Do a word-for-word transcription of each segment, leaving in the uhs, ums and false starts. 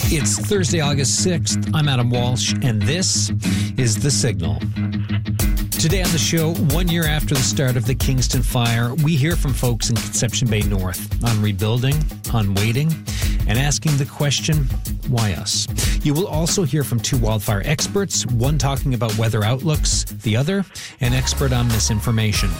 It's Thursday, August sixth. I'm Adam Walsh, and this is The Signal. Today on the show, one year after the start of the Kingston Fire, we hear from folks in Conception Bay North on rebuilding, on waiting, and asking the question, why us? You will also hear from two wildfire experts, one talking about weather outlooks, the other an expert on misinformation.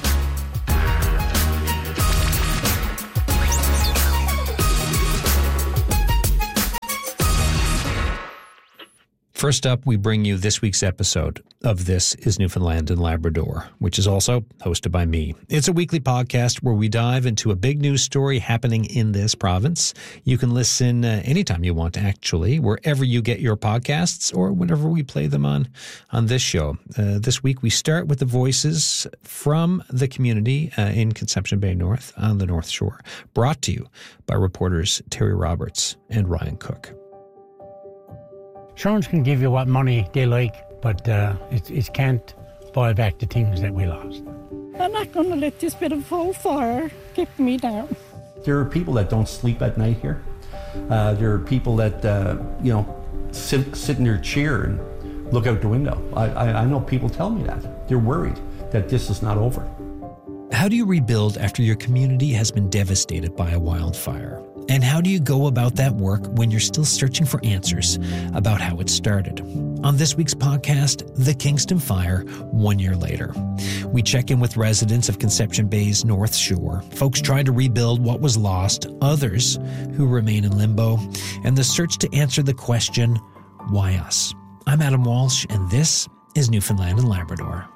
First up, we bring you this week's episode of This is Newfoundland and Labrador, which is also hosted by me. It's a weekly podcast where we dive into a big news story happening in this province. You can listen uh, anytime you want, actually, wherever you get your podcasts or whenever we play them on, on this show. Uh, this week, we start with the voices from the community uh, in Conception Bay North on the North Shore, brought to you by reporters Terry Roberts and Ryan Cook. Insurance can give you what money they like, but uh, it, it can't buy back the things that we lost. I'm not going to let this bit of old fire keep me down. There are people that don't sleep at night here. Uh, there are people that, uh, you know, sit, sit in their chair and look out the window. I, I, I know people tell me that. They're worried that this is not over. How do you rebuild after your community has been devastated by a wildfire? And how do you go about that work when you're still searching for answers about how it started? On this week's podcast, The Kingston Fire, one year later. We check in with residents of Conception Bay's North Shore, folks trying to rebuild what was lost, others who remain in limbo, and the search to answer the question, why us? I'm Adam Walsh, and this is Newfoundland and Labrador.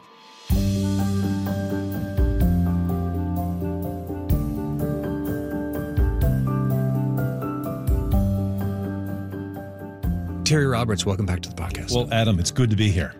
Terry Roberts, welcome back to the podcast. Well, Adam, it's good to be here.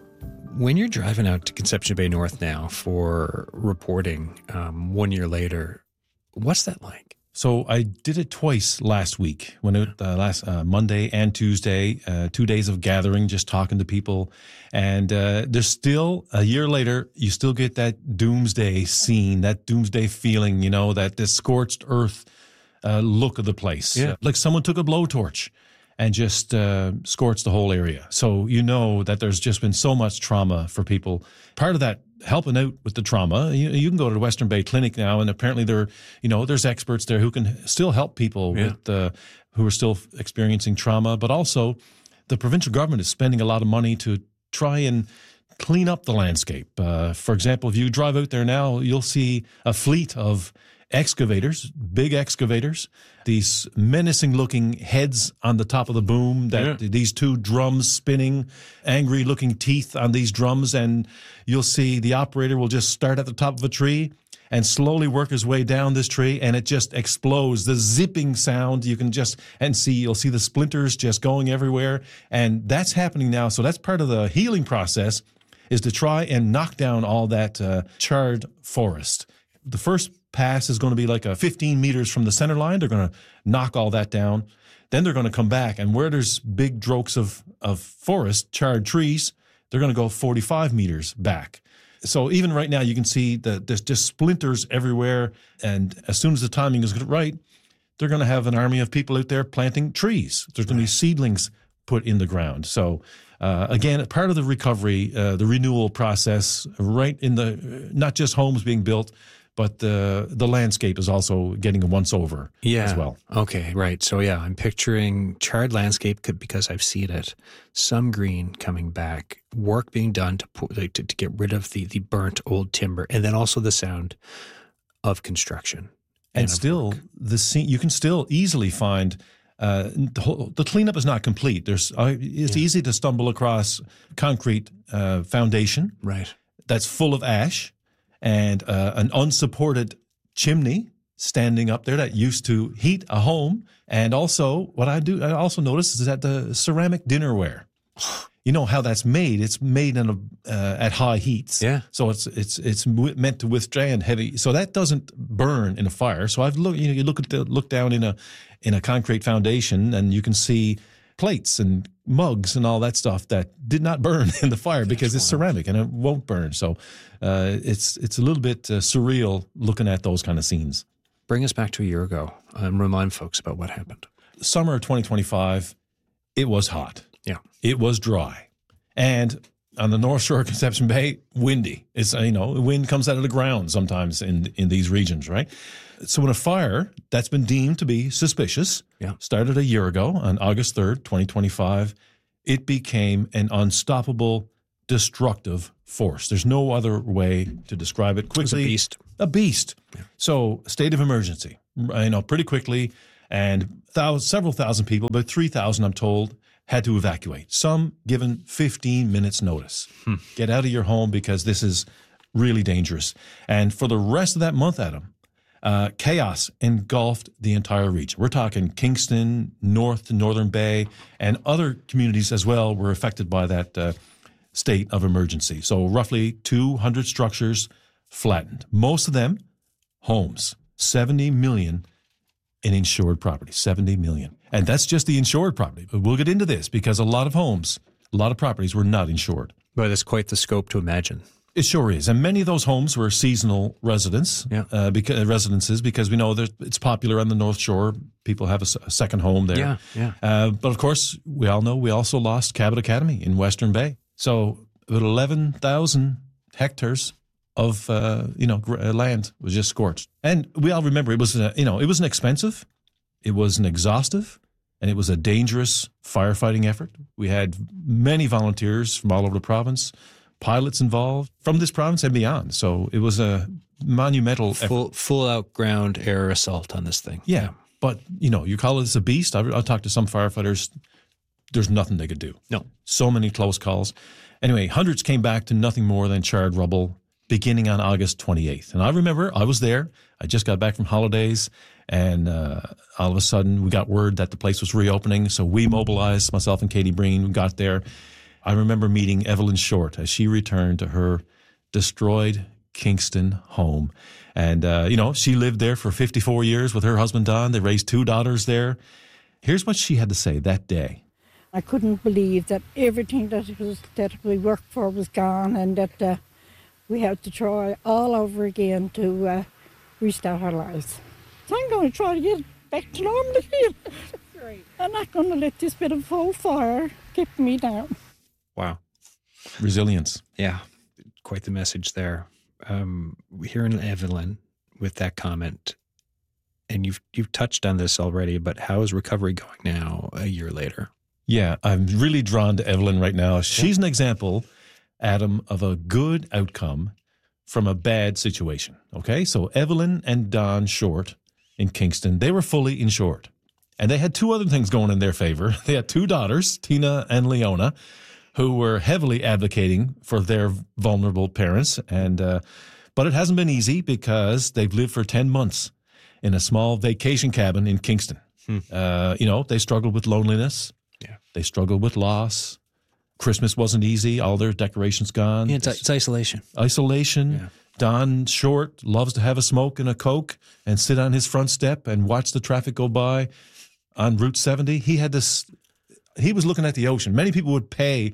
When you're driving out to Conception Bay North now for reporting um, one year later, what's that like? So I did it twice last week, when it uh, last uh, Monday and Tuesday, uh, two days of gathering, just talking to people. And uh, there's still, a year later, you still get that doomsday scene, that doomsday feeling, you know, that this scorched earth uh, look of the place. Yeah. Like someone took a blowtorch and just uh, scorched the whole area. So you know that there's just been so much trauma for people. Part of that, helping out with the trauma, you, you can go to the Western Bay Clinic now, and apparently there, you know, there's experts there who can still help people yeah. with uh, who are still experiencing trauma. But also, the provincial government is spending a lot of money to try and clean up the landscape. Uh, for example, if you drive out there now, you'll see a fleet of excavators, big excavators, these menacing-looking heads on the top of the boom, that yeah. these two drums spinning, angry-looking teeth on these drums, and you'll see the operator will just start at the top of a tree and slowly work his way down this tree, and it just explodes. The zipping sound, you can just, and see, you'll see the splinters just going everywhere, and that's happening now. So that's part of the healing process, is to try and knock down all that uh, charred forest. The first pass is going to be like a fifteen meters from the center line. They're going to knock all that down. Then they're going to come back, and where there's big drokes of, of forest, charred trees, they're going to go forty-five meters back. So even right now, you can see that there's just splinters everywhere, and as soon as the timing is right, they're going to have an army of people out there planting trees. There's going to be seedlings put in the ground. So uh, again, part of the recovery, uh, the renewal process, right in the, not just homes being built, but the the landscape is also getting a once-over yeah. as well. Okay, right. So yeah, I'm picturing charred landscape because I've seen it, some green coming back, work being done to put, to, to get rid of the, the burnt old timber, and then also the sound of construction. And, and still, work. the scene, you can still easily find uh, the, whole, the cleanup is not complete. There's uh, It's yeah. easy to stumble across concrete uh, foundation right. that's full of ash, and uh, an unsupported chimney standing up there that used to heat a home. And also, what I do, I also notice is that the ceramic dinnerware, you know how that's made. It's made in a, uh, at high heats. Yeah. So it's it's it's meant to withstand heavy. So that doesn't burn in a fire. So I've looked. You know, you look at the look down in a in a concrete foundation, and you can see plates and mugs and all that stuff that did not burn in the fire because That's it's wild. ceramic and it won't burn. So uh, it's it's a little bit uh, surreal looking at those kind of scenes. Bring us back to a year ago and remind folks about what happened. summer of twenty twenty-five, it was hot. Yeah. It was dry. And on the North Shore of Conception Bay, windy. It's, you know, wind comes out of the ground sometimes in in these regions, right? So when a fire that's been deemed to be suspicious Yeah. started a year ago on August third, twenty twenty-five, it became an unstoppable, destructive force. There's no other way to describe it. Quickly, It's a beast. A beast. Yeah. So state of emergency, you know, pretty quickly, and thousands, several thousand people, about three thousand, I'm told, had to evacuate. Some given fifteen minutes notice. Hmm. Get out of your home because this is really dangerous. And for the rest of that month, Adam, uh, chaos engulfed the entire region. We're talking Kingston, North to Northern Bay, and other communities as well were affected by that uh, state of emergency. So roughly two hundred structures flattened. Most of them homes. seventy million in insured property. seventy million. And that's just the insured property. But we'll get into this because a lot of homes, a lot of properties were not insured. But it's quite the scope to imagine. It sure is. And many of those homes were seasonal residents, Yeah. uh, because, residences, because we know that it's popular on the North Shore. People have a, s- a second home there. Yeah, yeah. Uh, but of course, we all know we also lost Cabot Academy in Western Bay. So about eleven thousand hectares of uh, you know gr- uh, land was just scorched. And we all remember it was, uh, you know, it wasn't expensive, it was an exhaustive, and it was a dangerous firefighting effort. We had many volunteers from all over the province, pilots involved from this province and beyond. So it was a monumental effort. Full, full out ground air assault on this thing. Yeah, but you know, you call this a beast. I, I talked to some firefighters. There's nothing they could do. No. So many close calls. Anyway, hundreds came back to nothing more than charred rubble beginning on August twenty-eighth. And I remember I was there. I just got back from holidays, and uh, all of a sudden we got word that the place was reopening. So we mobilized, myself and Katie Breen, we got there. I remember meeting Evelyn Short as she returned to her destroyed Kingston home. And, uh, you know, she lived there for fifty-four years with her husband, Don. They raised two daughters there. Here's what she had to say that day. I couldn't believe that everything that it was that we worked for was gone, and that uh, we had to try all over again to uh, restart our lives. So I'm going to try to get back to normal again. Right. I'm not going to let this bit of old fire keep me down. Wow. Resilience. Yeah. Quite the message there. Um, hearing Evelyn with that comment, and you've you've touched on this already, but how is recovery going now a year later? Yeah, I'm really drawn to Evelyn right now. She's an example, Adam, of a good outcome from a bad situation. Okay, so Evelyn and Don Short in Kingston, they were fully insured. And they had two other things going in their favor. They had two daughters, Tina and Leona, who were heavily advocating for their vulnerable parents. And uh, but it hasn't been easy because they've lived for ten months in a small vacation cabin in Kingston. Hmm. Uh, you know, they struggled with loneliness. Yeah. They struggled with loss. Christmas wasn't easy. All their decorations gone. Yeah, it's, it's isolation. Isolation. Yeah. Don Short loves to have a smoke and a Coke and sit on his front step and watch the traffic go by on Route seventy. He had this, he was looking at the ocean. Many people would pay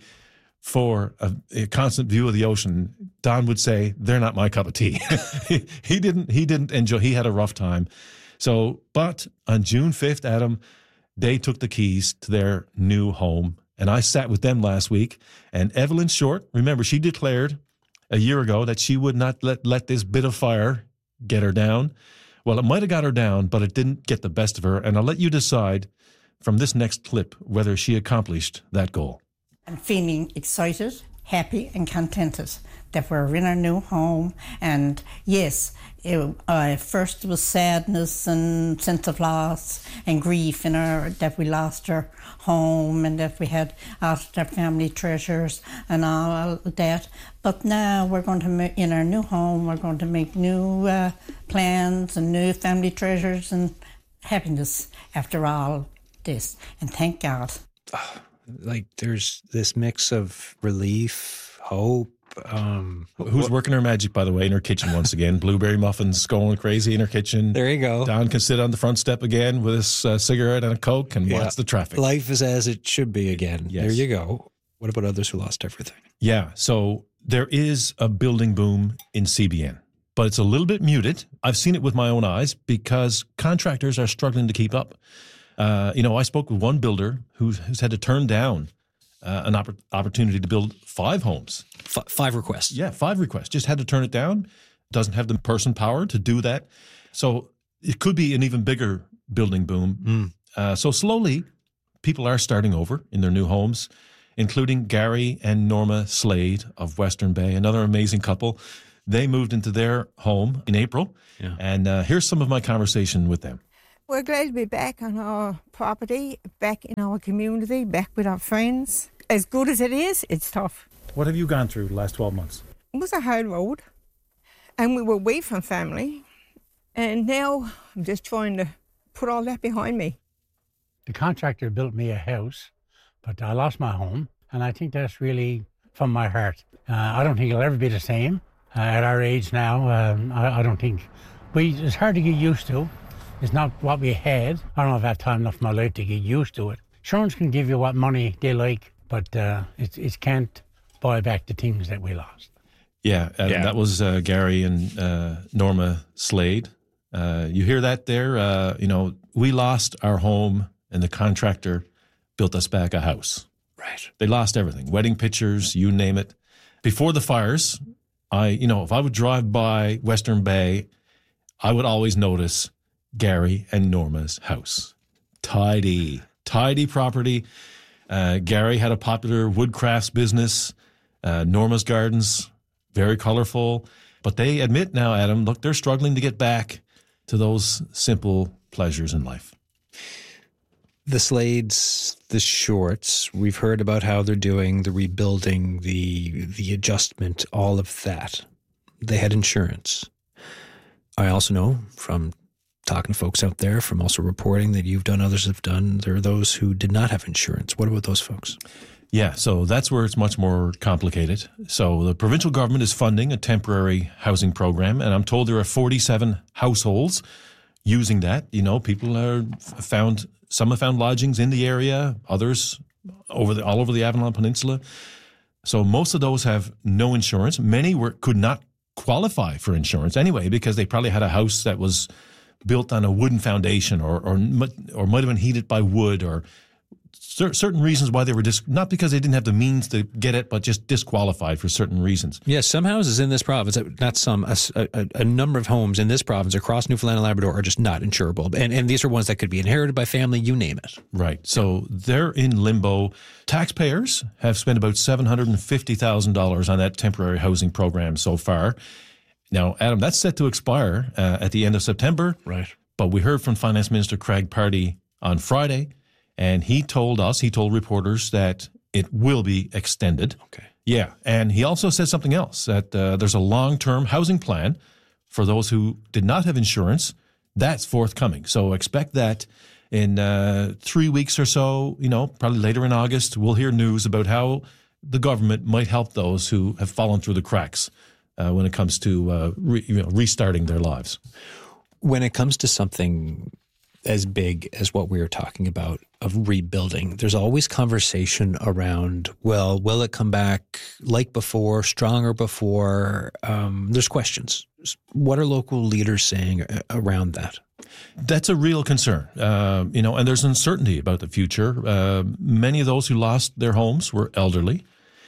for a, a constant view of the ocean. Don would say, they're not my cup of tea. he, he didn't, he didn't enjoy, he had a rough time. So, but on June fifth, Adam, they took the keys to their new home. And I sat with them last week. And Evelyn Short, remember, she declared a year ago that she would not let, let this bit of fire get her down. Well, it might have got her down, but it didn't get the best of her. And I'll let you decide from this next clip whether she accomplished that goal. I'm feeling excited, happy and contented that we're in our new home. And yes, it, uh, first was sadness and sense of loss and grief in our that we lost our home and that we had lost our family treasures and all that. But now we're going to make, in our new home, we're going to make new uh, plans and new family treasures and happiness after all this. And thank God. Like there's this mix of relief, hope. Um, Who's what, working her magic, by the way, in her kitchen once again? Blueberry muffins going crazy in her kitchen. There you go. Don can sit on the front step again with his uh, cigarette and a Coke and yeah. watch the traffic. Life is as it should be again. Yes. There you go. What about others who lost everything? Yeah, so there is a building boom in C B N, but it's a little bit muted. I've seen it with my own eyes because contractors are struggling to keep up. Uh, you know, I spoke with one builder who's, who's had to turn down uh, an opp- opportunity to build five homes. F- five requests. Yeah, five requests. Just had to turn it down. Doesn't have the person power to do that. So it could be an even bigger building boom. Mm. Uh, so slowly, people are starting over in their new homes, including Gary and Norma Slade of Western Bay, another amazing couple. They moved into their home in April. Yeah. And uh, here's some of my conversation with them. We're glad to be back on our property, back in our community, back with our friends. As good as it is, it's tough. What have you gone through the last twelve months? It was a hard road, and we were away from family. And now I'm just trying to put all that behind me. The contractor built me a house, but I lost my home, and I think that's really from my heart. Uh, I don't think it'll ever be the same. Uh, at our age now, um, I, I don't think... We, it's hard to get used to. It's not what we had. I don't know if I've time enough in my life to get used to it. Insurance can give you what money they like, but uh, it, it can't buy back the things that we lost. Yeah, uh, Yeah. that was uh, Gary and uh, Norma Slade. Uh, you hear that there? Uh, you know, we lost our home and the contractor built us back a house. Right. They lost everything, wedding pictures, you name it. Before the fires, I, you know, if I would drive by Western Bay, I would always notice Gary and Norma's house. Tidy, tidy property. Uh, Gary had a popular woodcrafts business. Uh, Norma's gardens, very colorful. But they admit now, Adam, look, they're struggling to get back to those simple pleasures in life. The Slades, the Shorts, we've heard about how they're doing the rebuilding, the the adjustment, all of that. They had insurance. I also know from talking to folks out there, from also reporting that you've done, others have done, there are those who did not have insurance. What about those folks? Yeah, so that's where it's much more complicated. So the provincial government is funding a temporary housing program, and I'm told there are forty-seven households using that. You know, people are found, some have found lodgings in the area, others over the, all over the Avalon Peninsula. So most of those have no insurance. Many were could not qualify for insurance anyway because they probably had a house that was built on a wooden foundation or or, or might have been heated by wood or cer- certain reasons why they were dis- not because they didn't have the means to get it, but just disqualified for certain reasons. Yes, some houses in this province, not some, a, a, a number of homes in this province across Newfoundland and Labrador are just not insurable. And, and these are ones that could be inherited by family, you name it. Right. So they're in limbo. Taxpayers have spent about seven hundred fifty thousand dollars on that temporary housing program so far. Now, Adam, that's set to expire uh, at the end of September. Right. But we heard from Finance Minister Craig Pardy on Friday, and he told us, he told reporters that it will be extended. Okay. Yeah. And he also said something else, that uh, there's a long-term housing plan for those who did not have insurance. That's forthcoming. So expect that in uh, three weeks or so, you know, probably later in August, we'll hear news about how the government might help those who have fallen through the cracks uh, when it comes to uh, re, you know, restarting their lives. When it comes to something as big as what we were talking about of rebuilding, there's always conversation around, well, will it come back like before, stronger before? Um, there's questions. What are local leaders saying around that? That's a real concern, uh, you know, and there's uncertainty about the future. Uh, many of those who lost their homes were elderly,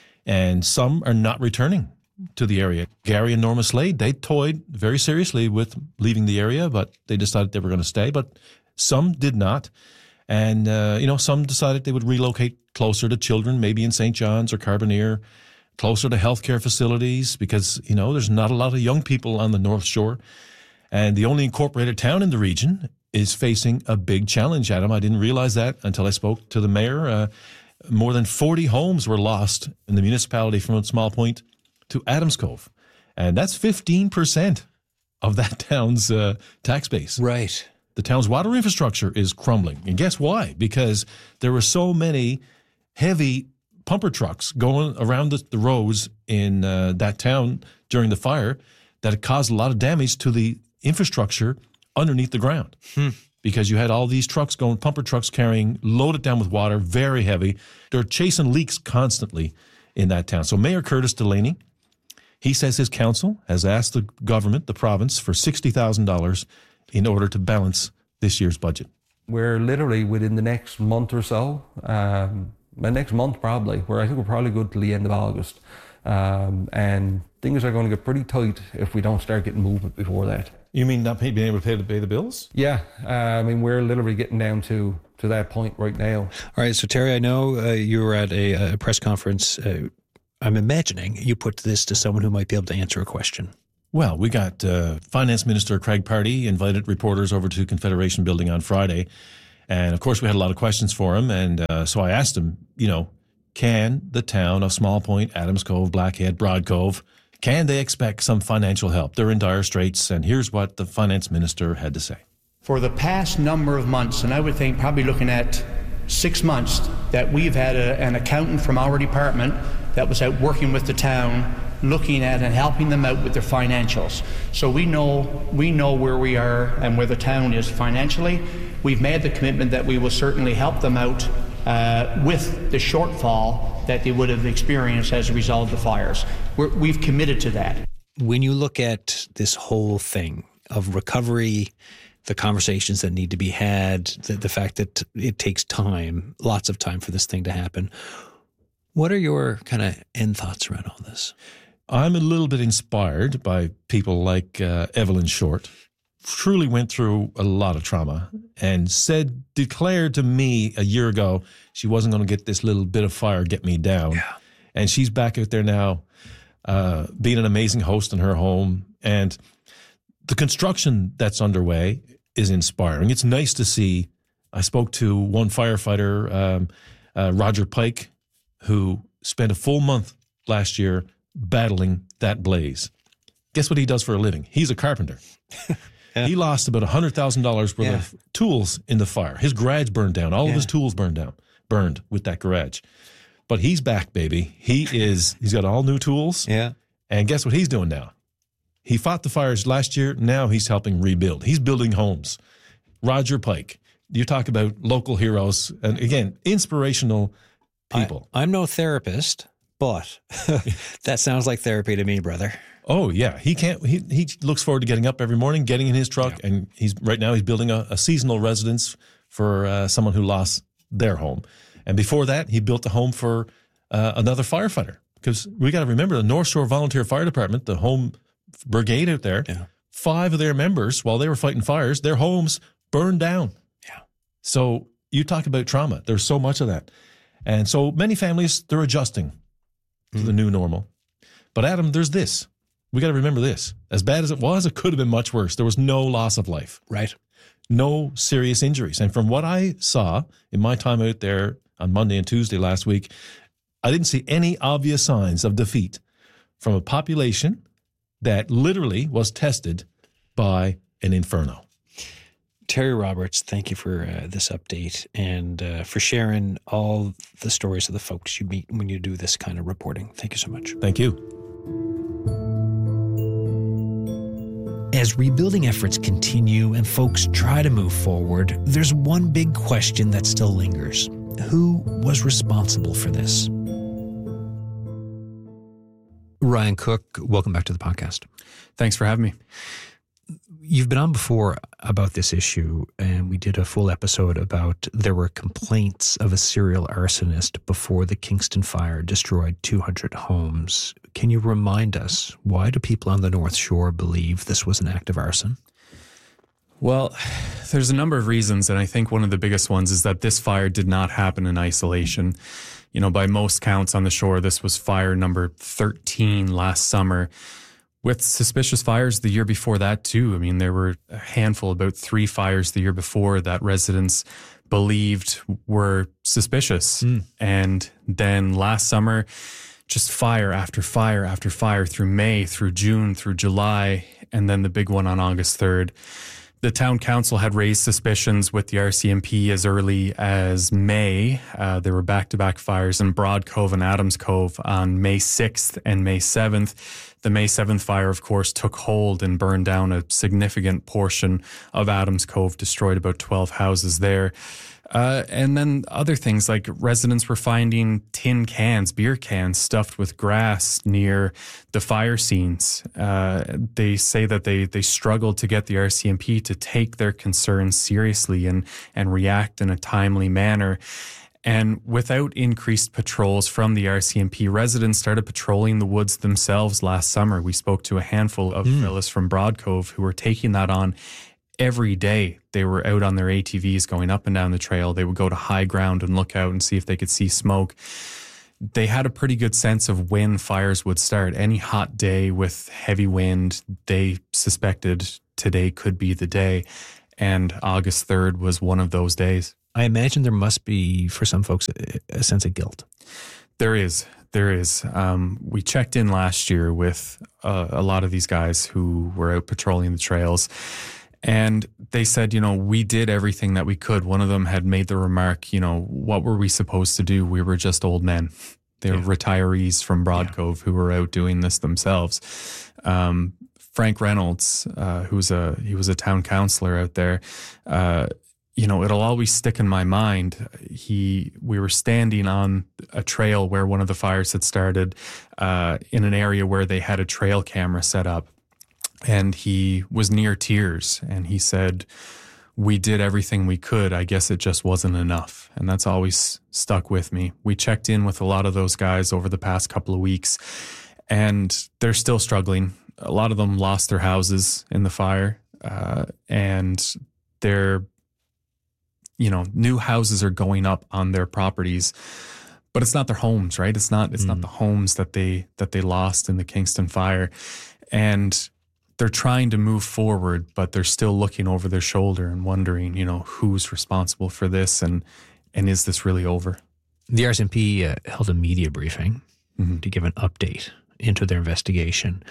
and some are not returning to the area. Gary and Norma Slade, they toyed very seriously with leaving the area, but they decided they were going to stay. But some did not. And, uh, you know, some decided they would relocate closer to children, maybe in Saint John's or Carbonear, closer to healthcare facilities, because, you know, there's not a lot of young people on the North Shore. And the only incorporated town in the region is facing a big challenge, Adam. I didn't realize that until I spoke to the mayor. Uh, more than forty homes were lost in the municipality from Small Point to Adams Cove. And that's fifteen percent of that town's uh, tax base. Right. The town's water infrastructure is crumbling. And guess why? Because there were so many heavy pumper trucks going around the, the roads in uh, that town during the fire that it caused a lot of damage to the infrastructure underneath the ground. Hmm. Because you had all these trucks going, pumper trucks carrying, loaded down with water, very heavy. They're chasing leaks constantly in that town. So Mayor Curtis Delaney, he says his council has asked the government, the province, for sixty thousand dollars in order to balance this year's budget. We're literally within the next month or so, um, the next month probably, where I think we're probably good till the end of August. Um, and things are going to get pretty tight if we don't start getting movement before that. You mean not pay, being able to pay, to pay the bills? Yeah, uh, I mean, we're literally getting down to, to that point right now. All right, so Terry, I know uh, you were at a, a press conference. Uh, I'm imagining you put this to someone who might be able to answer a question. Well, we got uh, Finance Minister Craig Party invited reporters over to Confederation Building on Friday. And, of course, we had a lot of questions for him. And uh, so I asked him, you know, can the town of Small Point, Adams Cove, Blackhead, Broad Cove, can they expect some financial help? They're in dire straits. And here's what the Finance Minister had to say. For the past number of months, and I would think probably looking at six months, that we've had a, an accountant from our department that was out working with the town, looking at and helping them out with their financials. So we know we know where we are and where the town is financially. We've made the commitment that we will certainly help them out uh, with the shortfall that they would have experienced as a result of the fires. We're, we've committed to that. When you look at this whole thing of recovery, the conversations that need to be had, the, the fact that it takes time, lots of time for this thing to happen, what are your kind of end thoughts around all this? I'm a little bit inspired by people like uh, Evelyn Short. Truly went through a lot of trauma and said, declared to me a year ago, she wasn't going to get this little bit of fire get me down. Yeah. And she's back out there now, uh, being an amazing host in her home. And the construction that's underway is inspiring. It's nice to see. I spoke to one firefighter, um, uh, Roger Pike, who spent a full month last year battling that blaze. Guess what he does for a living? He's a carpenter. Yeah. He lost about one hundred thousand dollars worth yeah. of tools in the fire. His garage burned down. All yeah. of his tools burned down, burned with that garage. But he's back, baby. He is, he's got all new tools. Yeah. And guess what he's doing now? He fought the fires last year. Now he's helping rebuild. He's building homes. Roger Pike. You talk about local heroes. And again, inspirational people. I, I'm no therapist, but that sounds like therapy to me, brother. Oh yeah, he can't. He he looks forward to getting up every morning, getting in his truck, yeah. and he's right now he's building a, a seasonal residence for uh, someone who lost their home, and before that he built a home for uh, another firefighter. Because we got to remember the North Shore Volunteer Fire Department, the home brigade out there. Yeah. Five of their members, while they were fighting fires, their homes burned down. Yeah. So you talk about trauma. There's so much of that, and so many families they're adjusting to mm. the new normal. But Adam, there's this. We got to remember this. As bad as it was, it could have been much worse. There was no loss of life. Right. No serious injuries. And from what I saw in my time out there on Monday and Tuesday last week, I didn't see any obvious signs of defeat from a population that literally was tested by an inferno. Terry Roberts, thank you for uh, this update and uh, for sharing all the stories of the folks you meet when you do this kind of reporting. Thank you so much. Thank you. As rebuilding efforts continue and folks try to move forward, there's one big question that still lingers. Who was responsible for this? Ryan Cook, welcome back to the podcast. Thanks for having me. You've been on before about this issue, and we did a full episode about there were complaints of a serial arsonist before the Kingston fire destroyed two hundred homes. Can you remind us, why do people on the North Shore believe this was an act of arson? Well, there's a number of reasons, and I think one of the biggest ones is that this fire did not happen in isolation. You know, by most counts on the shore, this was fire number thirteen last summer. With suspicious fires the year before that, too. I mean, there were a handful, about three fires the year before that residents believed were suspicious. Mm. And then last summer, just fire after fire after fire through May, through June, through July, and then the big one on August third. The town council had raised suspicions with the R C M P as early as May. Uh, there were back-to-back fires in Broad Cove and Adams Cove on May sixth and May seventh. The May seventh fire, of course, took hold and burned down a significant portion of Adams Cove, destroyed about twelve houses there. Uh, and then other things like residents were finding tin cans, beer cans stuffed with grass near the fire scenes. Uh, they say that they they struggled to get the R C M P to take their concerns seriously and and react in a timely manner. And without increased patrols from the R C M P, residents started patrolling the woods themselves last summer. We spoke to a handful of mm. fellas from Broadcove who were taking that on every day. They were out on their A T Vs going up and down the trail. They would go to high ground and look out and see if they could see smoke. They had a pretty good sense of when fires would start. Any hot day with heavy wind, they suspected today could be the day. And August third was one of those days. I imagine there must be, for some folks, a sense of guilt. There is. There is. Um, we checked in last year with uh, a lot of these guys who were out patrolling the trails. And they said, you know, we did everything that we could. One of them had made the remark, you know, what were we supposed to do? We were just old men. They were yeah. retirees from Broadcove yeah. who were out doing this themselves. Um, Frank Reynolds, uh, who's a he was a town councillor out there. Uh, you know, it'll always stick in my mind. He we were standing on a trail where one of the fires had started, uh, in an area where they had a trail camera set up. And he was near tears, and he said, we did everything we could. I guess it just wasn't enough. And that's always stuck with me. We checked in with a lot of those guys over the past couple of weeks, and they're still struggling. A lot of them lost their houses in the fire, uh, and their, you know, new houses are going up on their properties. But it's not their homes, right? It's not, it's mm. not the homes that they, that they lost in the Kingston fire. And they're trying to move forward, but they're still looking over their shoulder and wondering, you know, who's responsible for this, and and is this really over? The R C M P uh, held a media briefing mm-hmm. to give an update into their investigation.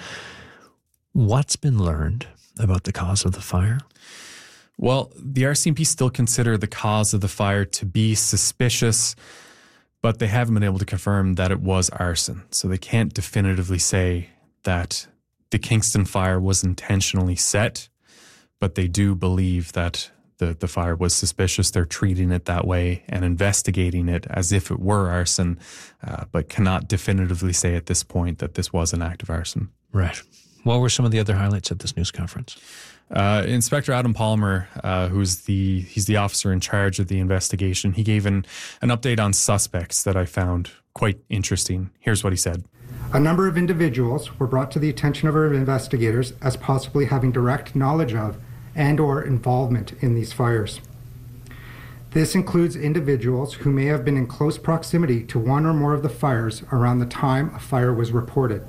What's been learned about the cause of the fire? Well, the R C M P still consider the cause of the fire to be suspicious, but they haven't been able to confirm that it was arson. So they can't definitively say that the Kingston fire was intentionally set, but they do believe that the, the fire was suspicious. They're treating it that way and investigating it as if it were arson, uh, but cannot definitively say at this point that this was an act of arson. Right. What were some of the other highlights at this news conference? Uh, Inspector Adam Palmer, uh, who's the he's the officer in charge of the investigation, he gave an, an update on suspects that I found quite interesting. Here's what he said. A number of individuals were brought to the attention of our investigators as possibly having direct knowledge of and or involvement in these fires. This includes individuals who may have been in close proximity to one or more of the fires around the time a fire was reported.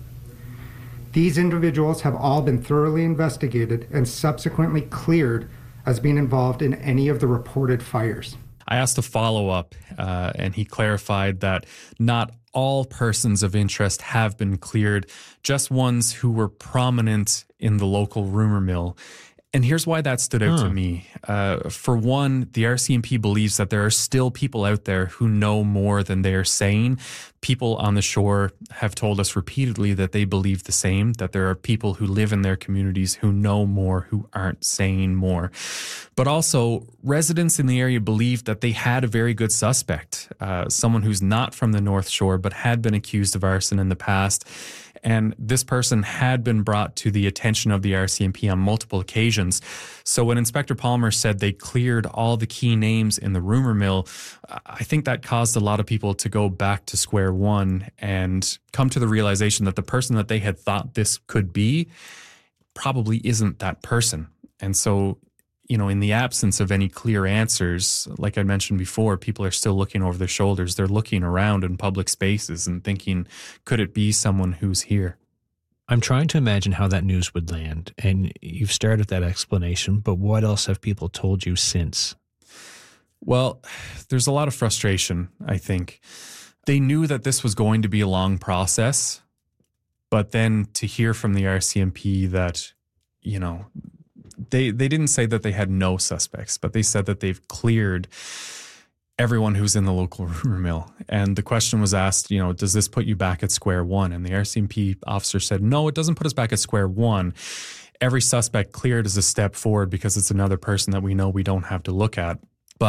These individuals have all been thoroughly investigated and subsequently cleared as being involved in any of the reported fires. I asked a follow-up, uh, and he clarified that not all persons of interest have been cleared, just ones who were prominent in the local rumor mill. And here's why that stood out huh. to me. Uh, for one, the R C M P believes that there are still people out there who know more than they are saying. People on the shore have told us repeatedly that they believe the same, that there are people who live in their communities who know more, who aren't saying more. But also, residents in the area believe that they had a very good suspect, uh, someone who's not from the North Shore but had been accused of arson in the past. And this person had been brought to the attention of the R C M P on multiple occasions. So when Inspector Palmer said they cleared all the key names in the rumor mill, I think that caused a lot of people to go back to square one and come to the realization that the person that they had thought this could be probably isn't that person. And so, you know, in the absence of any clear answers, like I mentioned before, people are still looking over their shoulders. They're looking around in public spaces and thinking, could it be someone who's here? I'm trying to imagine how that news would land. And you've started that explanation, but what else have people told you since? Well, there's a lot of frustration, I think. They knew that this was going to be a long process, but then to hear from the R C M P that, you know, They they didn't say that they had no suspects, but they said that they've cleared everyone who's in the local rumor mill. And the question was asked, you know, does this put you back at square one? And the R C M P officer said, no, it doesn't put us back at square one. Every suspect cleared is a step forward because it's another person that we know we don't have to look at. But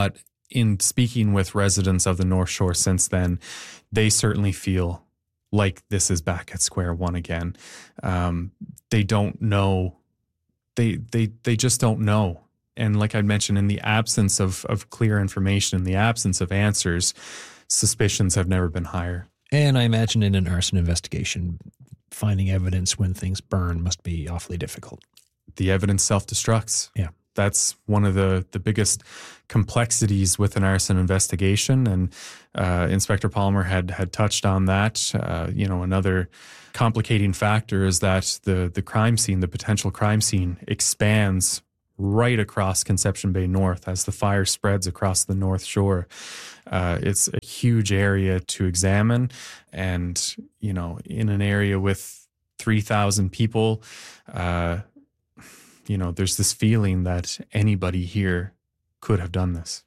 in speaking with residents of the North Shore since then, they certainly feel like this is back at square one again. Um, they don't know. They they they just don't know. And like I mentioned, in the absence of of clear information, in the absence of answers, suspicions have never been higher. And I imagine in an arson investigation, finding evidence when things burn must be awfully difficult. The evidence self-destructs. Yeah. That's one of the, the biggest complexities with an arson investigation. And uh, Inspector Palmer had had touched on that. Uh, you know, another complicating factor is that the, the crime scene, the potential crime scene, expands right across Conception Bay North as the fire spreads across the North Shore. Uh, it's a huge area to examine. And, you know, in an area with three thousand people, uh, you know, there's this feeling that anybody here could have done this.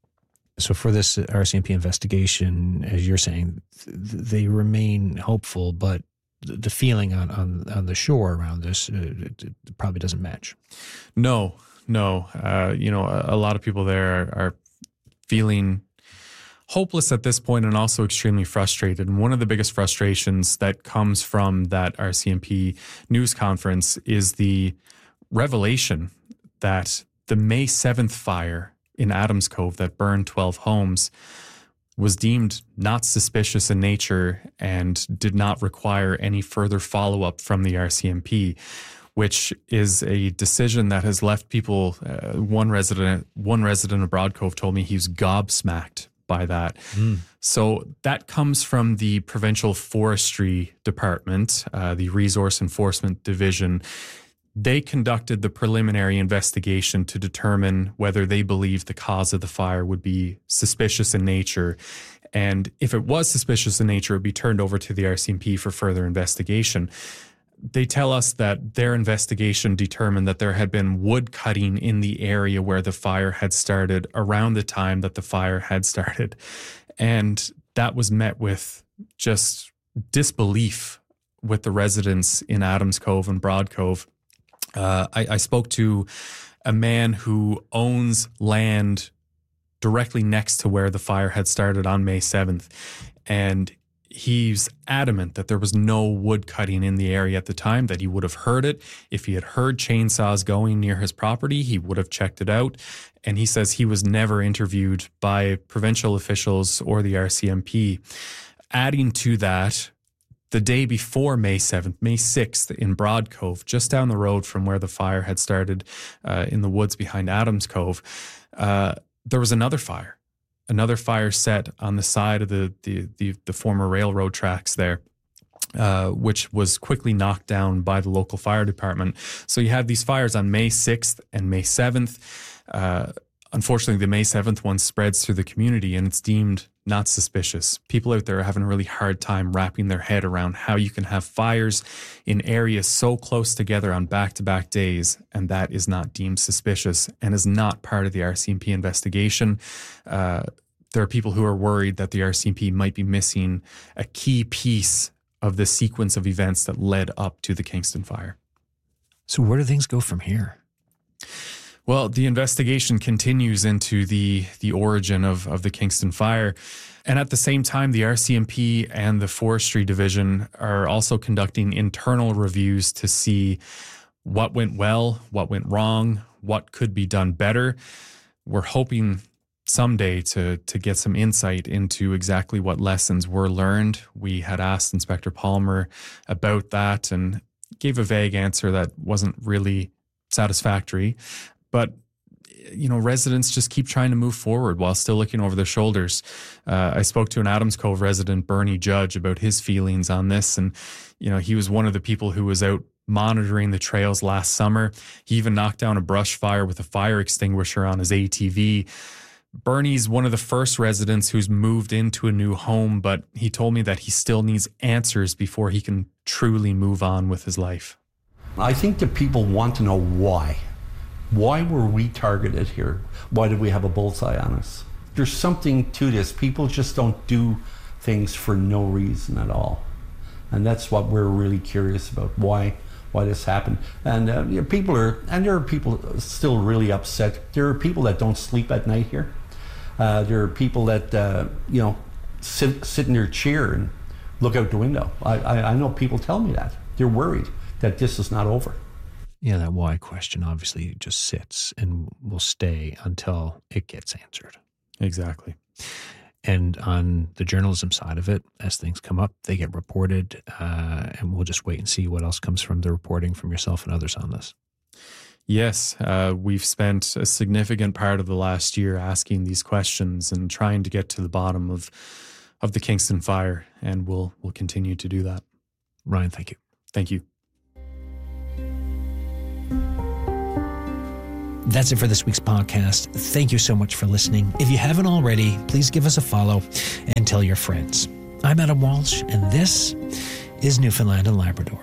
So for this R C M P investigation, as you're saying, th- they remain hopeful, but the feeling on, on, on the shore around this uh, it, it probably doesn't match. No, no. Uh, you know, a, a lot of people there are, are feeling hopeless at this point and also extremely frustrated. And one of the biggest frustrations that comes from that R C M P news conference is the revelation that the May seventh fire in Adams Cove that burned twelve homes was deemed not suspicious in nature and did not require any further follow-up from the R C M P, which is a decision that has left people, uh, one resident one resident of Broad Cove told me he was gobsmacked by that. Mm. So that comes from the Provincial Forestry Department, uh, the Resource Enforcement Division. They conducted the preliminary investigation to determine whether they believed the cause of the fire would be suspicious in nature. And if it was suspicious in nature, it would be turned over to the R C M P for further investigation. They tell us that their investigation determined that there had been wood cutting in the area where the fire had started around the time that the fire had started. And that was met with just disbelief with the residents in Adams Cove and Broad Cove. Uh, I, I spoke to a man who owns land directly next to where the fire had started on May seventh. And he's adamant that there was no wood cutting in the area at the time, that he would have heard it. If he had heard chainsaws going near his property, he would have checked it out. And he says he was never interviewed by provincial officials or the R C M P. Adding to that, the day before May seventh, May sixth in Broad Cove, just down the road from where the fire had started uh, in the woods behind Adams Cove, uh, there was another fire. Another fire set on the side of the the the, the former railroad tracks there, uh, which was quickly knocked down by the local fire department. So you had these fires on May sixth and May seventh. Uh, unfortunately, the May seventh one spreads through the community and it's deemed not suspicious. People out there are having a really hard time wrapping their head around how you can have fires in areas so close together on back-to-back days, and that is not deemed suspicious and is not part of the R C M P investigation. Uh, there are people who are worried that the R C M P might be missing a key piece of the sequence of events that led up to the Kingston fire. So where do things go from here? Well, the investigation continues into the the origin of, of the Kingston fire. And at the same time, the R C M P and the Forestry Division are also conducting internal reviews to see what went well, what went wrong, what could be done better. We're hoping someday to to get some insight into exactly what lessons were learned. We had asked Inspector Palmer about that and gave a vague answer that wasn't really satisfactory. But, you know, residents just keep trying to move forward while still looking over their shoulders. Uh, I spoke to an Adams Cove resident, Bernie Judge, about his feelings on this. And, you know, he was one of the people who was out monitoring the trails last summer. He even knocked down a brush fire with a fire extinguisher on his A T V. Bernie's one of the first residents who's moved into a new home, but he told me that he still needs answers before he can truly move on with his life. I think that people want to know why. Why were we targeted here? Why did we have a bullseye on us? There's something to this. People just don't do things for no reason at all. And that's what we're really curious about, why why this happened. And uh, you know, people are, and there are people still really upset. There are people that don't sleep at night here. Uh, there are people that, uh, you know, sit, sit in their chair and look out the window. I, I, I know people tell me that. They're worried that this is not over. Yeah, that why question obviously just sits and will stay until it gets answered. Exactly. And on the journalism side of it, as things come up, they get reported, uh, and we'll just wait and see what else comes from the reporting from yourself and others on this. Yes, uh, we've spent a significant part of the last year asking these questions and trying to get to the bottom of of the Kingston fire, and we'll we'll continue to do that. Ryan, thank you. Thank you. That's it for this week's podcast. Thank you so much for listening. If you haven't already, please give us a follow and tell your friends. I'm Adam Walsh, and this is Newfoundland and Labrador.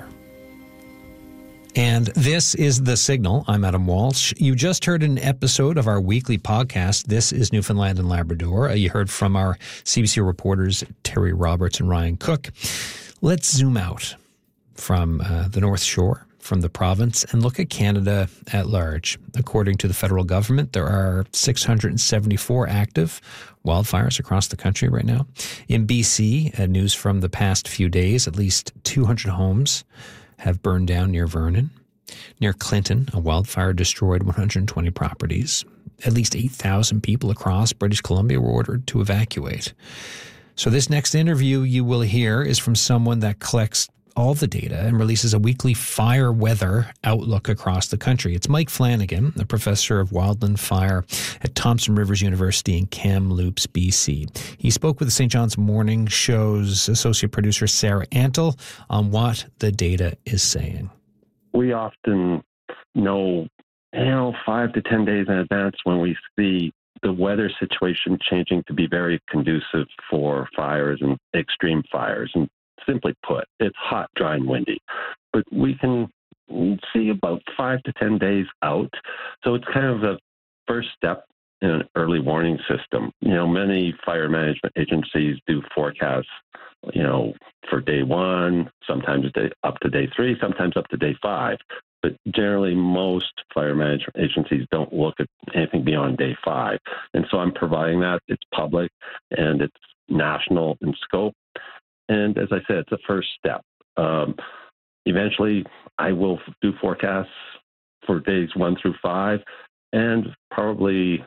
And this is The Signal. I'm Adam Walsh. You just heard an episode of our weekly podcast, This is Newfoundland and Labrador. You heard from our C B C reporters, Terry Roberts and Ryan Cook. Let's zoom out from uh, the North Shore, from the province, and look at Canada at large. According to the federal government, there are six hundred seventy-four active wildfires across the country right now. In B C, uh, news from the past few days, at least two hundred homes have burned down near Vernon. Near Clinton, a wildfire destroyed one hundred twenty properties. At least eight thousand people across British Columbia were ordered to evacuate. So this next interview you will hear is from someone that collects all the data and releases a weekly fire weather outlook across the country. It's Mike Flanagan, a professor of wildland fire at Thompson Rivers University in Kamloops, B C. He spoke with the Saint John's Morning Show's associate producer, Sarah Antle, on what the data is saying. We often know, you know, five to ten days in advance when we see the weather situation changing to be very conducive for fires and extreme fires. And simply put, it's hot, dry, and windy. But we can see about five to ten days out. So it's kind of the first step in an early warning system. You know, many fire management agencies do forecasts, you know, for day one, sometimes day, up to day three, sometimes up to day five. But generally, most fire management agencies don't look at anything beyond day five. And so I'm providing that. It's public and it's national in scope. And as I said, it's a first step. Um, eventually, I will do forecasts for days one through five. And probably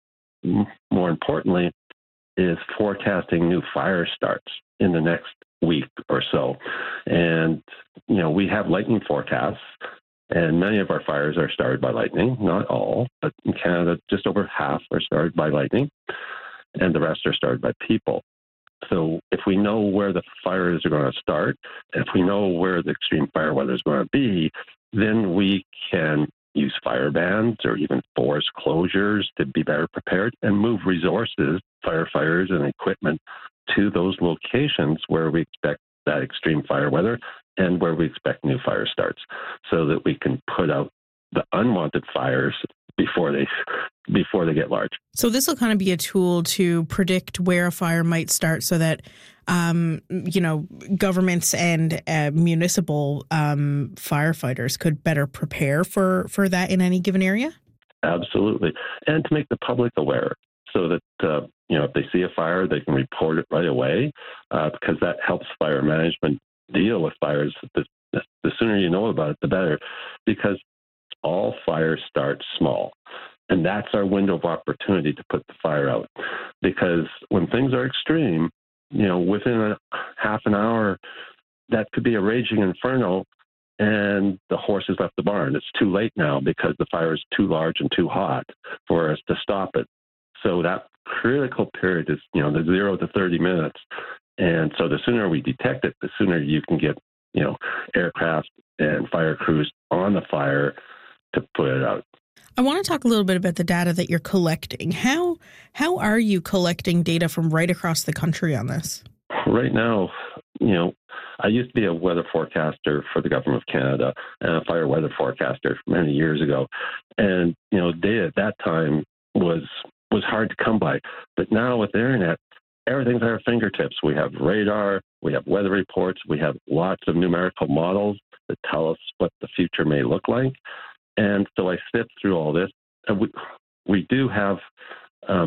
more importantly, is forecasting new fire starts in the next week or so. And, you know, we have lightning forecasts, and many of our fires are started by lightning, not all, but in Canada, just over half are started by lightning, and the rest are started by people. So if we know where the fires are going to start, if we know where the extreme fire weather is going to be, then we can use fire bans or even forest closures to be better prepared and move resources, firefighters and equipment to those locations where we expect that extreme fire weather and where we expect new fire starts, so that we can put out the unwanted fires before they before they get large. So this will kind of be a tool to predict where a fire might start, so that um, you know, governments and uh, municipal um, firefighters could better prepare for, for that in any given area? Absolutely. And to make the public aware, so that uh, you know, if they see a fire, they can report it right away, uh, because that helps fire management deal with fires. The, the sooner you know about it, the better, because all fires start small. And that's our window of opportunity to put the fire out. Because when things are extreme, you know, within a half an hour, that could be a raging inferno, and the horse has left the barn. It's too late now because the fire is too large and too hot for us to stop it. So that critical period is, you know, the zero to thirty minutes. And so the sooner we detect it, the sooner you can get, you know, aircraft and fire crews on the fire to put it out. I want to talk a little bit about the data that you're collecting. How how are you collecting data from right across the country on this? Right now, you know, I used to be a weather forecaster for the Government of Canada and a fire weather forecaster many years ago. And, you know, data at that time was was hard to come by. But now with the internet, everything's at our fingertips. We have radar, we have weather reports, we have lots of numerical models that tell us what the future may look like. And so I sift through all this, and we we do have um,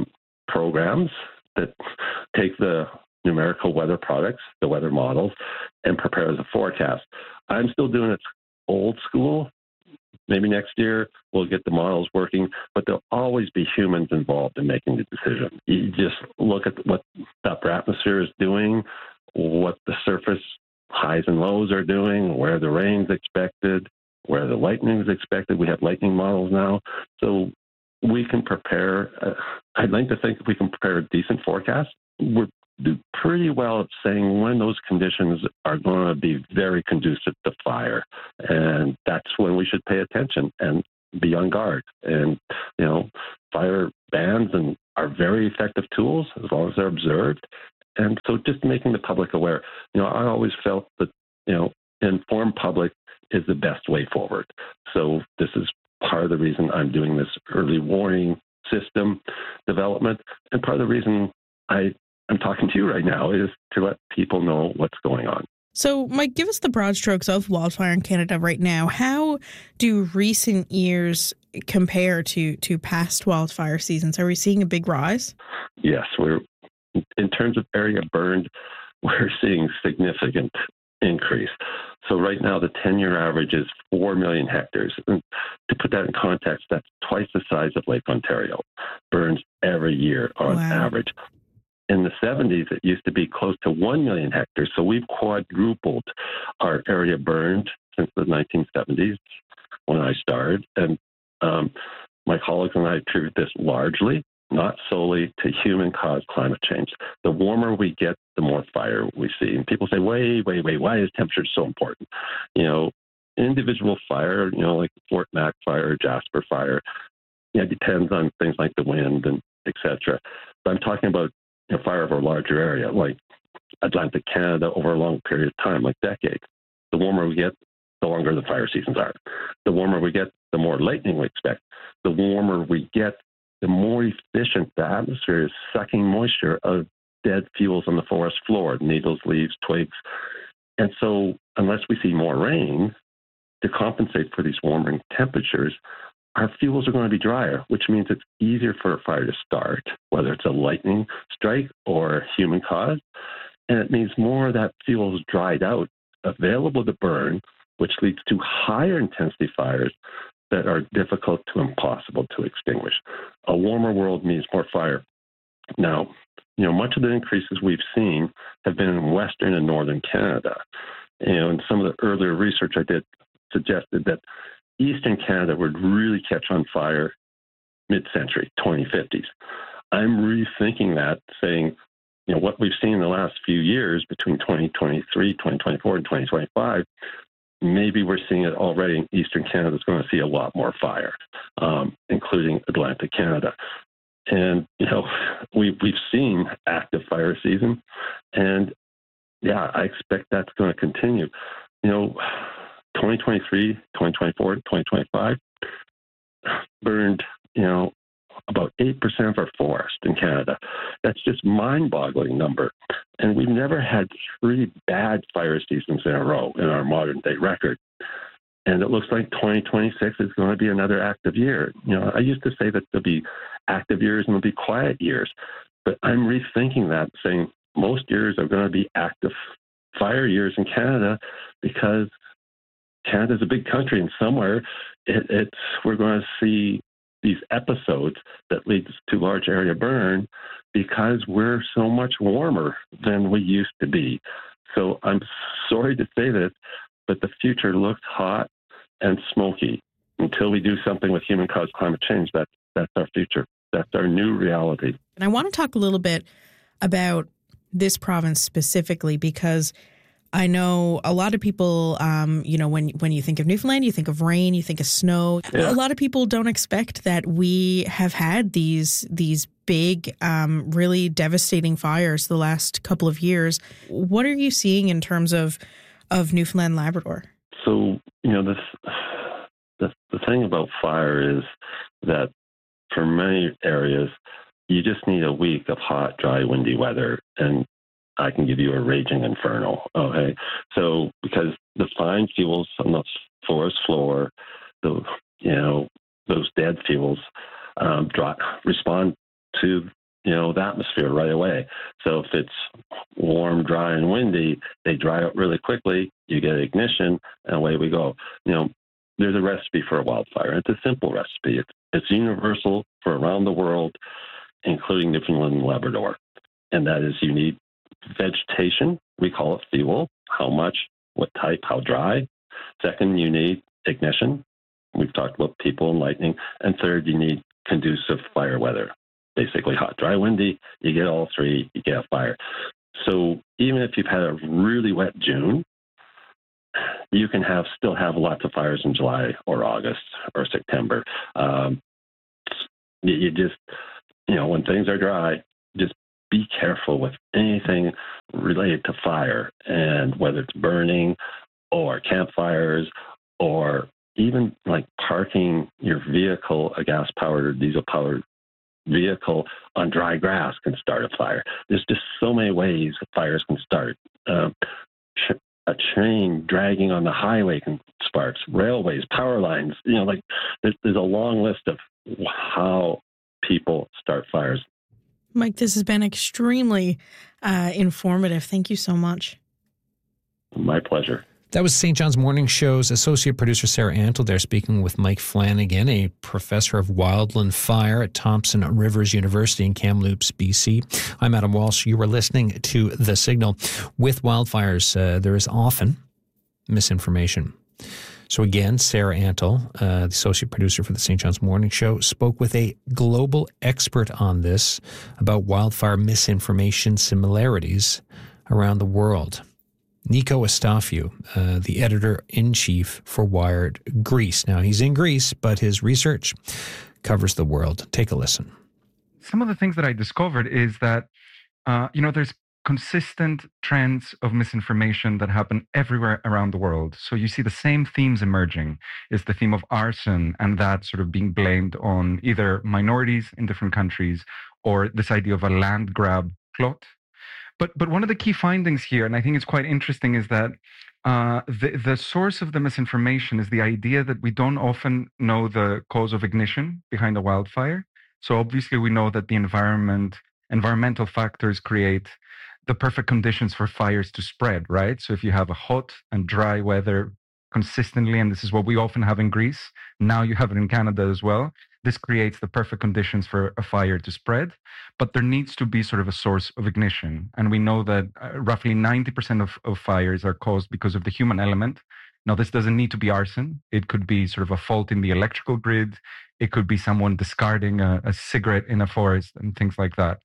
programs that take the numerical weather products, the weather models, and prepare the forecast. I'm still doing it old school. Maybe next year we'll get the models working, but there'll always be humans involved in making the decision. You just look at what the upper atmosphere is doing, what the surface highs and lows are doing, where the rain's expected, where the lightning is expected. We have lightning models now. So we can prepare, uh, I'd like to think if we can prepare a decent forecast, we're do pretty well at saying when those conditions are going to be very conducive to fire. And that's when we should pay attention and be on guard. And, you know, fire bans and are very effective tools as long as they're observed. And so just making the public aware, you know, I always felt that, you know, informed public is the best way forward. So this is part of the reason I'm doing this early warning system development. And part of the reason I I'm talking to you right now is to let people know what's going on. So, Mike, give us the broad strokes of wildfire in Canada right now. How do recent years compare to, to past wildfire seasons? Are we seeing a big rise? Yes, we're in terms of area burned, we're seeing significant increase. So right now, the ten-year average is four million hectares. And to put that in context, that's twice the size of Lake Ontario, burns every year on Wow. average. In the seventies, it used to be close to one million hectares. So we've quadrupled our area burned since the nineteen seventies when I started. And um, my colleagues and I attribute this largely, not solely, to human-caused climate change. The warmer we get, the more fire we see. And people say, wait, wait, wait, why is temperature so important? You know, individual fire, you know, like Fort Mac fire, Jasper fire, yeah, it depends on things like the wind and et cetera. But I'm talking about you know, fire over a larger area, like Atlantic Canada over a long period of time, like decades. The warmer we get, the longer the fire seasons are. The warmer we get, the more lightning we expect. The warmer we get, the more efficient the atmosphere is sucking moisture out of dead fuels on the forest floor, needles, leaves, twigs. And so unless we see more rain to compensate for these warming temperatures, our fuels are going to be drier, which means it's easier for a fire to start, whether it's a lightning strike or human caused. And it means more of that fuel is dried out, available to burn, which leads to higher intensity fires that are difficult to impossible to extinguish. A warmer world means more fire. Now, you know, much of the increases we've seen have been in Western and Northern Canada. And some of the earlier research I did suggested that Eastern Canada would really catch on fire mid-century, twenty fifties. I'm rethinking that, saying, you know, what we've seen in the last few years between twenty twenty-three, twenty twenty-four, and twenty twenty-five, maybe we're seeing it already in Eastern Canada is going to see a lot more fire, um, including Atlantic Canada. And, you know, we, we've seen active fire season, and yeah, I expect that's going to continue. You know, twenty twenty-three, twenty twenty-four, twenty twenty-five burned, you know, about eight percent of our forest in Canada. That's just mind-boggling number. And we've never had three bad fire seasons in a row in our modern day record. And it looks like twenty twenty-six is going to be another active year. You know, I used to say that there'll be active years and there'll be quiet years, but I'm rethinking that, saying most years are going to be active fire years in Canada because Canada's a big country, and somewhere it, it's we're going to see these episodes that leads to large area burn because we're so much warmer than we used to be. So I'm sorry to say this, but the future looks hot and smoky. Until we do something with human-caused climate change, that, that's our future. That's our new reality. And I want to talk a little bit about this province specifically because I know a lot of people, um, you know, when when you think of Newfoundland, you think of rain, you think of snow. Yeah. A lot of people don't expect that we have had these these big, um, really devastating fires the last couple of years. What are you seeing in terms of of Newfoundland, Labrador? So, you know, this the, the thing about fire is that for many areas, you just need a week of hot, dry, windy weather, and I can give you a raging inferno. Okay, so because the fine fuels on the forest floor, the you know those dead fuels, um, drop, respond to you know, the atmosphere right away. So if it's warm, dry, and windy, they dry out really quickly. You get ignition, and away we go. You know, there's a recipe for a wildfire. It's a simple recipe. It's, it's universal for around the world, including Newfoundland and Labrador. And that is you need vegetation. We call it fuel. How much, what type, how dry. Second, you need ignition. We've talked about people and lightning. And third, you need conducive fire weather. Basically hot, dry, windy, you get all three, you get a fire. So even if you've had a really wet June, you can have still have lots of fires in July or August or September. Um, you, you just, you know, when things are dry, just be careful with anything related to fire, and whether it's burning or campfires or even like parking your vehicle, a gas-powered or diesel-powered vehicle on dry grass can start a fire. There's just so many ways fires can start. Uh, a train dragging on the highway can spark. Railways, power lines. You know, like there's, there's a long list of how people start fires. Mike, this has been extremely uh, informative. Thank you so much. My pleasure. That was Saint John's Morning Show's associate producer Sarah Antle there speaking with Mike Flanagan, a professor of wildland fire at Thompson Rivers University in Kamloops, B C. I'm Adam Walsh. You were listening to The Signal. With wildfires, uh, there is often misinformation. So again, Sarah Antle, uh, the associate producer for the Saint John's Morning Show, spoke with a global expert on this about wildfire misinformation similarities around the world. Nico Estafiou, uh, the editor-in-chief for Wired Greece. Now, he's in Greece, but his research covers the world. Take a listen. Some of the things that I discovered is that, uh, you know, there's consistent trends of misinformation that happen everywhere around the world. So you see the same themes emerging. Is the theme of arson, and that sort of being blamed on either minorities in different countries or this idea of a land grab plot. But but one of the key findings here, and I think it's quite interesting, is that uh, the, the source of the misinformation is the idea that we don't often know the cause of ignition behind a wildfire. So obviously we know that the environment, environmental factors create the perfect conditions for fires to spread, right? So if you have a hot and dry weather consistently, and this is what we often have in Greece, now you have it in Canada as well, this creates the perfect conditions for a fire to spread, but there needs to be sort of a source of ignition. And we know that uh, roughly ninety percent of, of fires are caused because of the human element. Now, this doesn't need to be arson. It could be sort of a fault in the electrical grid. It could be someone discarding a, a cigarette in a forest and things like that.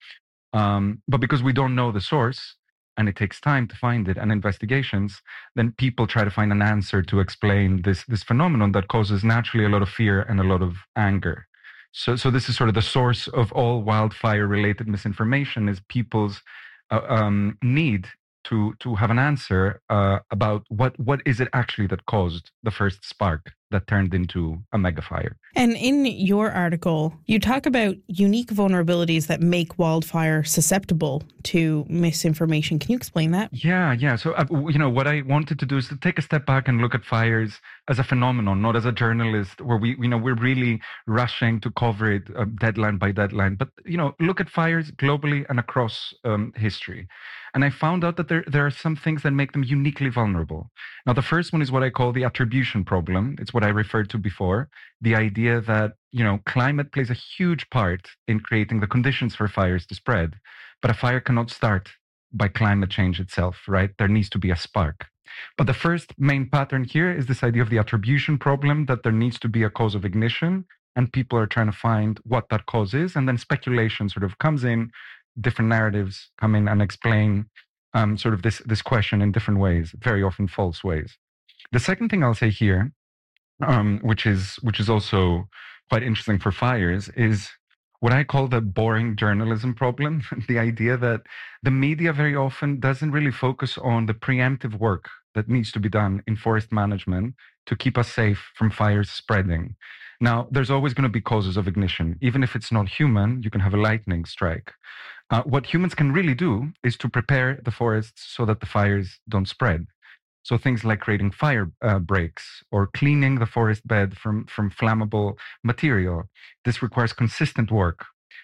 Um, but because we don't know the source, and it takes time to find it and investigations, then people try to find an answer to explain this, this phenomenon that causes naturally a lot of fear and a lot of anger. So, so this is sort of the source of all wildfire-related misinformation, is people's uh, um, need to to have an answer uh, about what what is it actually that caused the first spark that turned into a mega fire. And in your article, you talk about unique vulnerabilities that make wildfire susceptible to misinformation. Can you explain that? Yeah, yeah. So, uh, you know, what I wanted to do is to take a step back and look at fires as a phenomenon, not as a journalist, where we, you know, we're really rushing to cover it uh, deadline by deadline. But, you know, look at fires globally and across um, history. And I found out that there, there are some things that make them uniquely vulnerable. Now, the first one is what I call the attribution problem. It's what I referred to before, the idea that, you know, climate plays a huge part in creating the conditions for fires to spread. But a fire cannot start by climate change itself, right? There needs to be a spark. But the first main pattern here is this idea of the attribution problem, that there needs to be a cause of ignition, and people are trying to find what that cause is. And then speculation sort of comes in. Different narratives come in and explain um, sort of this, this question in different ways, very often false ways. The second thing I'll say here, um, which is which is also quite interesting for fires, is what I call the boring journalism problem. The idea that the media very often doesn't really focus on the preemptive work that needs to be done in forest management to keep us safe from fires spreading. Now, there's always going to be causes of ignition. Even if it's not human, you can have a lightning strike. Uh, what humans can really do is to prepare the forests so that the fires don't spread. So things like creating fire uh, breaks or cleaning the forest bed from, from flammable material. This requires consistent work.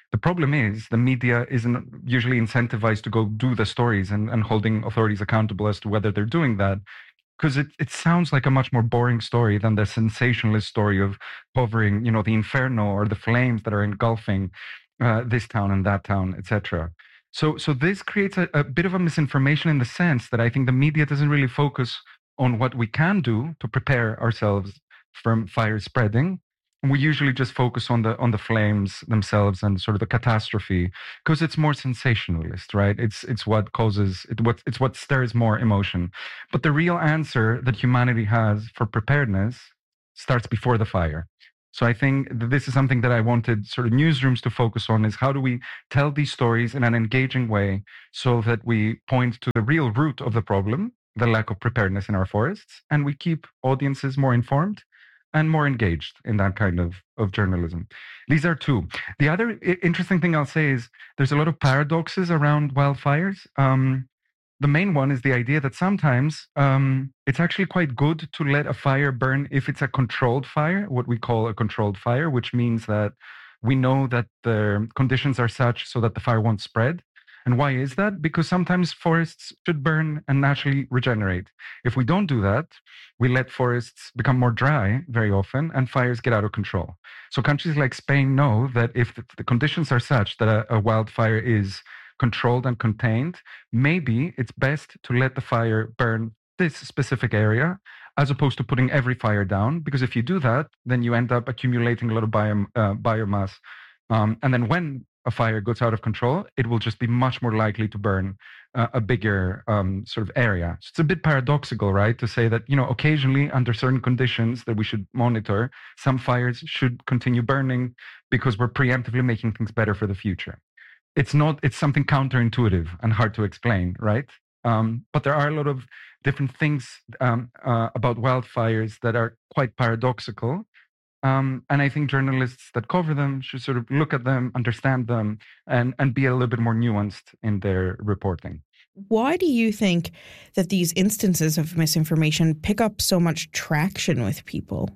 The problem is the media isn't usually incentivized to go do the stories and, and holding authorities accountable as to whether they're doing that, because it, it sounds like a much more boring story than the sensationalist story of covering, you know, the inferno or the flames that are engulfing uh, this town and that town, et cetera. So, so this creates a, a bit of a misinformation in the sense that I think the media doesn't really focus on what we can do to prepare ourselves from fire spreading. And we usually just focus on the on the flames themselves and sort of the catastrophe, because it's more sensationalist, right? It's it's what causes it, what it's what stirs more emotion. But the real answer that humanity has for preparedness starts before the fire. So I think that this is something that I wanted sort of newsrooms to focus on, is how do we tell these stories in an engaging way so that we point to the real root of the problem, the lack of preparedness in our forests, and we keep audiences more informed and more engaged in that kind of, of journalism. These are two. The other I- interesting thing I'll say is there's a lot of paradoxes around wildfires. Um, the main one is the idea that sometimes um, it's actually quite good to let a fire burn if it's a controlled fire, what we call a controlled fire, which means that we know that the conditions are such so that the fire won't spread. And why is that? Because sometimes forests should burn and naturally regenerate. If we don't do that, we let forests become more dry very often and fires get out of control. So countries like Spain know that if the, the conditions are such that a, a wildfire is controlled and contained, maybe it's best to let the fire burn this specific area as opposed to putting every fire down. Because if you do that, then you end up accumulating a lot of biom, uh, biomass. Um, and then when a fire goes out of control, it will just be much more likely to burn uh, a bigger um, sort of area. So it's a bit paradoxical, right, to say that, you know, occasionally under certain conditions that we should monitor, some fires should continue burning because we're preemptively making things better for the future. It's not, it's something counterintuitive and hard to explain, right? Um, but there are a lot of different things um, uh, about wildfires that are quite paradoxical. Um, and I think journalists that cover them should sort of look at them, understand them, and, and be a little bit more nuanced in their reporting. Why do you think that these instances of misinformation pick up so much traction with people?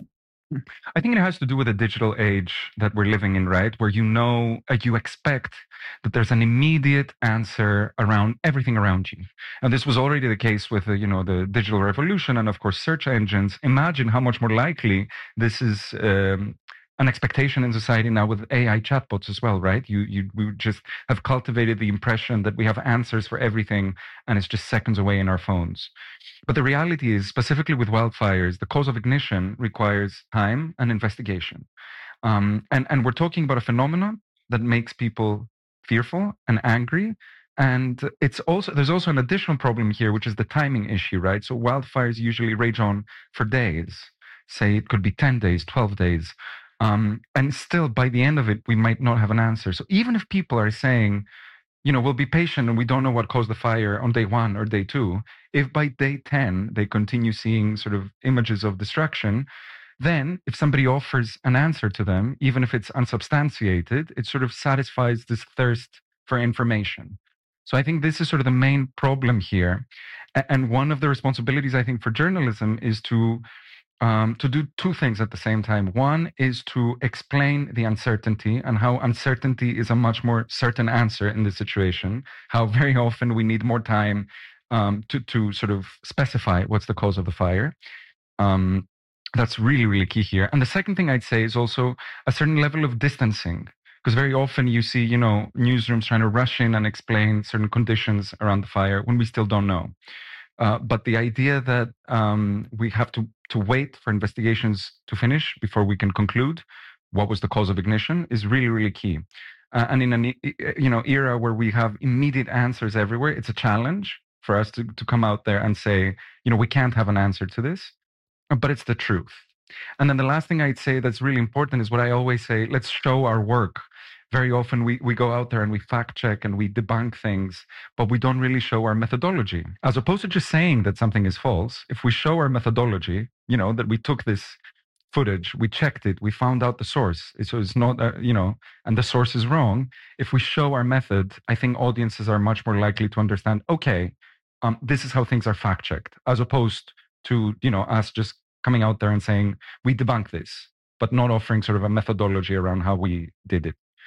I think it has to do with the digital age that we're living in, right? Where you know, uh, you expect that there's an immediate answer around everything around you. And this was already the case with, uh, you know, the digital revolution and, of course, search engines. Imagine how much more likely this is um, an expectation in society now with A I chatbots as well, right? You, you, we just have cultivated the impression that we have answers for everything and it's just seconds away in our phones. But the reality is, specifically with wildfires, the cause of ignition requires time and investigation. Um, and, and we're talking about a phenomenon that makes people fearful and angry. And it's also, there's also an additional problem here, which is the timing issue, right? So wildfires usually rage on for days. Say it could be ten days, twelve days. Um, and still, by the end of it, we might not have an answer. So even if people are saying, you know, we'll be patient and we don't know what caused the fire on day one or day two, if by day ten they continue seeing sort of images of destruction, then if somebody offers an answer to them, even if it's unsubstantiated, it sort of satisfies this thirst for information. So I think this is sort of the main problem here. And one of the responsibilities, I think, for journalism is to Um, to do two things at the same time. One is to explain the uncertainty and how uncertainty is a much more certain answer in this situation, how very often we need more time um, to, to sort of specify what's the cause of the fire. Um, that's really, really key here. And the second thing I'd say is also a certain level of distancing, because very often you see, you know, newsrooms trying to rush in and explain certain conditions around the fire when we still don't know. Uh, but the idea that um, we have to, to wait for investigations to finish before we can conclude what was the cause of ignition is really, really key. Uh, and in an you know era where we have immediate answers everywhere, it's a challenge for us to, to come out there and say, you know, we can't have an answer to this, but it's the truth. And then the last thing I'd say that's really important is what I always say, let's show our work. Very often we, we go out there and we fact check and we debunk things, but we don't really show our methodology. As opposed to just saying that something is false, if we show our methodology, you know, that we took this footage, we checked it, we found out the source. So it's not, uh, you know, and the source is wrong. If we show our method, I think audiences are much more likely to understand, okay, um, this is how things are fact checked, as opposed to, you know, us just coming out there and saying, we debunk this, but not offering sort of a methodology around how we did it.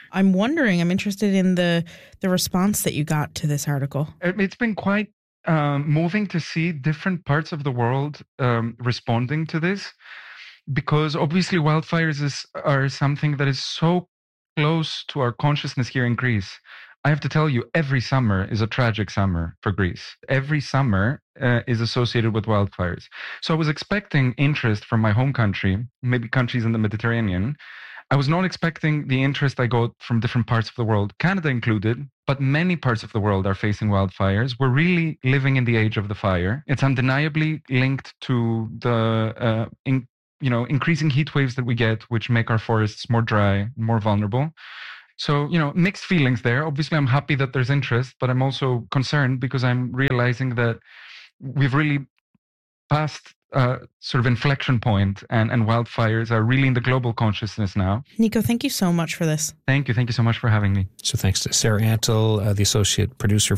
I'm wondering, I'm interested in the the response that you got to this article. It's been quite um, moving to see different parts of the world um, responding to this, because obviously wildfires is, are something that is so close to our consciousness here in Greece. I have to tell you, every summer is a tragic summer for Greece. Every summer uh, is associated with wildfires. So I was expecting interest from my home country, maybe countries in the Mediterranean. I was not expecting the interest I got from different parts of the world, Canada included, but many parts of the world are facing wildfires. We're really living in the age of the fire. It's undeniably linked to the uh, in, you know, increasing heat waves that we get, which make our forests more dry, more vulnerable. So, you know, mixed feelings there. Obviously, I'm happy that there's interest, but I'm also concerned because I'm realizing that we've really passed a sort of inflection point, and, and wildfires are really in the global consciousness now. Nico, thank you so much for this. Thank you. Thank you so much for having me. So thanks to Sarah Antle, uh, the associate producer